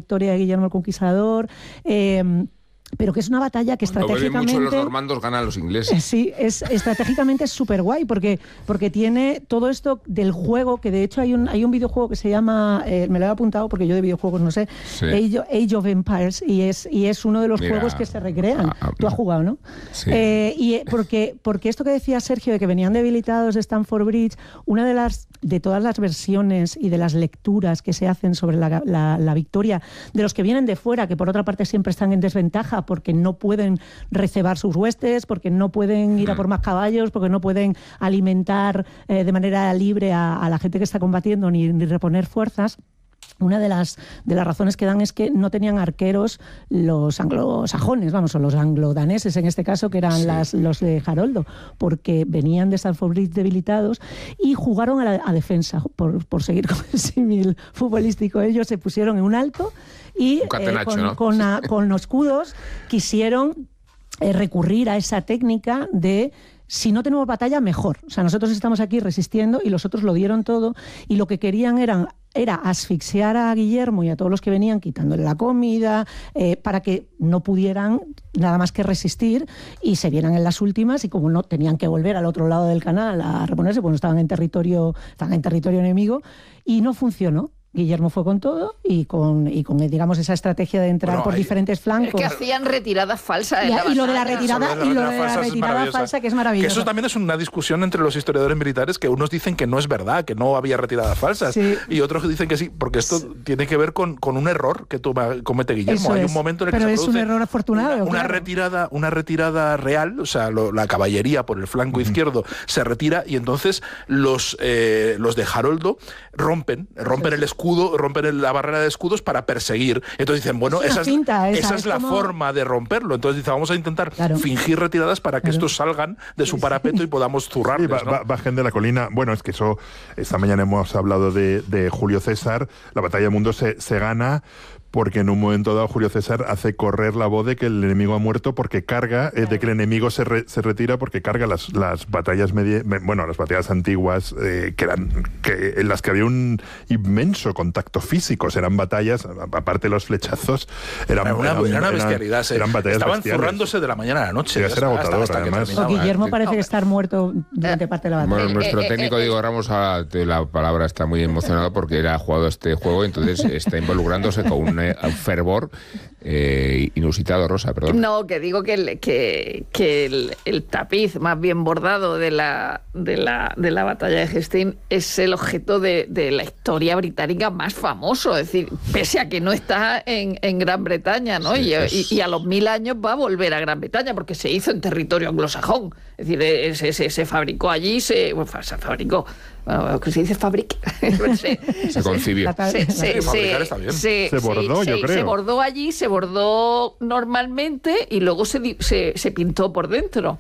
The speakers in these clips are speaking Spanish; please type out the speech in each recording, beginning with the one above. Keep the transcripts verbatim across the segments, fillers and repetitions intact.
victoria de Guillermo el Conquistador, eh, pero que es una batalla que Cuando estratégicamente... mucho los normandos ganan los ingleses. Sí, es, estratégicamente es súper guay, porque, porque tiene todo esto del juego, que de hecho hay un, hay un videojuego que se llama, eh, me lo he apuntado porque yo de videojuegos no sé, sí. Age, Age of Empires, y es, y es uno de los Mira, juegos que se recrean. Ah, Tú has jugado, ¿no? Sí. Eh, y porque, porque esto que decía Sergio, de que venían debilitados de Stamford Bridge, una de las de todas las versiones y de las lecturas que se hacen sobre la, la, la victoria, de los que vienen de fuera, que por otra parte siempre están en desventaja, porque no pueden recebar sus huestes, porque no pueden ir a por más caballos, porque no pueden alimentar eh, de manera libre a, a la gente que está combatiendo ni, ni reponer fuerzas. Una de las, de las razones que dan es que no tenían arqueros los anglosajones, vamos, o los anglodaneses en este caso, que eran sí. las, los de Haroldo, porque venían de Stamford Bridge debilitados y jugaron a, la, a defensa, por, por seguir con el símil futbolístico. Ellos se pusieron en un alto y un catenacho, eh, con, ¿no? con, a, con los escudos quisieron eh, recurrir a esa técnica de... Si no tenemos batalla, mejor. O sea, nosotros estamos aquí resistiendo y los otros lo dieron todo, y lo que querían eran, era asfixiar a Guillermo y a todos los que venían, quitándole la comida, eh, para que no pudieran nada más que resistir y se vieran en las últimas, y como no tenían que volver al otro lado del canal a reponerse, pues no estaban en territorio, estaban en territorio enemigo, y no funcionó. Guillermo fue con todo y con, y con digamos, esa estrategia de entrar bueno, por hay, diferentes flancos. Es que hacían retiradas falsas. Y, la y lo de la retirada, y lo de la retirada falsa, que es maravilloso. Que eso también es una discusión entre los historiadores militares, que unos dicen que no es verdad, que no había retiradas falsas, sí. y otros dicen que sí, porque esto sí. tiene que ver con, con un error que toma, comete Guillermo. Eso hay es. un momento en el que Pero se es produce un error afortunado. Una, una, claro. retirada, una retirada real, o sea, lo, la caballería por el flanco uh-huh. izquierdo se retira, y entonces los, eh, los de Haroldo rompen, rompen sí. el escudo, rompen el la barrera de escudos para perseguir. Entonces dicen, bueno, es esa, es, esa, esa es, es la como... forma de romperlo. Entonces dicen, vamos a intentar claro. fingir retiradas para que claro. estos salgan de su parapeto y podamos zurrarles, sí, ¿no? ba- bajen de la colina. Bueno, es que eso, esta mañana hemos hablado de, de Julio César. La batalla del mundo se, se gana porque en un momento dado Julio César hace correr la voz de que el enemigo ha muerto, porque carga, eh, de que el enemigo se, re, se retira porque carga las, las batallas medie, bueno, las batallas antiguas, eh, que eran que, en las que había un inmenso contacto físico. Eran batallas, aparte de los flechazos, eran, era una, eran, era una bestialidad. Eran, eran batallas Estaban bestiales. Zurrándose de la mañana a la noche. Sí, era agotador, hasta, hasta además. O Guillermo eh, parece no, estar muerto durante parte de la batalla. Bueno, nuestro técnico Diego Ramos, a, de la palabra, está muy emocionado porque él ha jugado este juego, entonces está involucrándose con un, un fervor Eh, inusitado. Rosa, perdón. No, que digo que el, que, que el, el tapiz más bien bordado de la, de la, de la batalla de Hastings es el objeto de, de la historia británica más famoso, es decir, pese a que no está en, en Gran Bretaña, ¿no? Sí, y, es... y, y a los mil años va a volver a Gran Bretaña porque se hizo en territorio anglosajón, es decir, se, se, se fabricó allí, se, bueno, se fabricó, bueno, lo que se dice fabric, se, se concibió. Se, se, se, está bien. se, se bordó, sí, yo se, creo. Se bordó allí, se bordó normalmente y luego se, se, se pintó por dentro.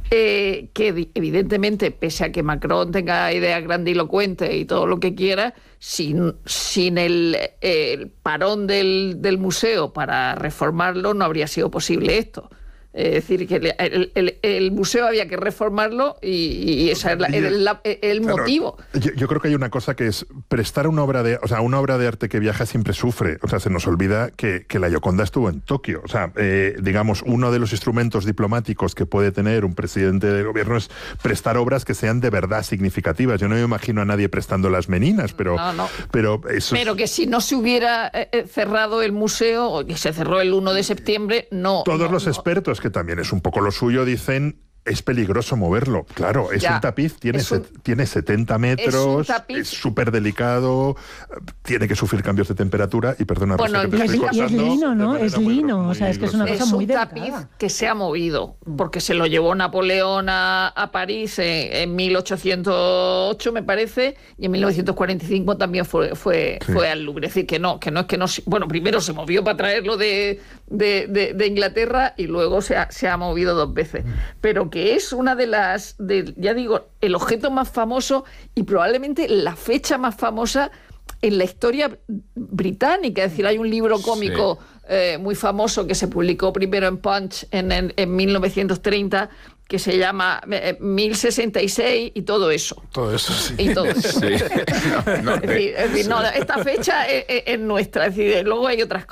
Eh, que evidentemente, pese a que Macron tenga ideas grandilocuentes y todo lo que quiera, sin, sin el, el parón del, del museo para reformarlo no habría sido posible esto. Es decir, que el, el, el museo había que reformarlo y, y ese es la, el, el, el claro, motivo. Yo, yo creo que hay una cosa que es prestar una obra de, o sea, una obra de arte que viaja siempre sufre. O sea, se nos olvida que, que la Gioconda estuvo en Tokio. O sea, eh, digamos, uno de los instrumentos diplomáticos que puede tener un presidente de gobierno es prestar obras que sean de verdad significativas. Yo no me imagino a nadie prestando las Meninas, pero... No, no. Pero, eso pero es... que si no se hubiera eh, cerrado el museo, o que se cerró el uno de septiembre, no... Todos no, los no. expertos, que también es un poco lo suyo, dicen... Es peligroso moverlo, claro, es ya, un tapiz, tiene, un, set, tiene setenta metros, es súper delicado, tiene que sufrir cambios de temperatura y perdona, bueno, Rosa, que te es, estoy y es lino, ¿no? Es lino, muy, o sea, es que es una cosa muy delicada. Es un tapiz que se ha movido, porque se lo llevó Napoleón a, a París en, en mil ochocientos ocho, me parece, y en mil novecientos cuarenta y cinco también fue, fue, sí. fue al Louvre. Es decir, que no, que no es que no... Bueno, primero se movió para traerlo de, de, de, de Inglaterra y luego se ha, se ha movido dos veces. Pero que es una de las, de, ya digo, el objeto más famoso y probablemente la fecha más famosa en la historia británica. Es decir, hay un libro cómico sí. eh, muy famoso que se publicó primero en Punch en, en, en mil novecientos treinta, que se llama eh, mil sesenta y seis y todo eso. Todo eso, sí. Y todo eso. Sí. No, no, es decir, es decir, no, esta fecha es, es nuestra. Es decir, luego hay otras cosas.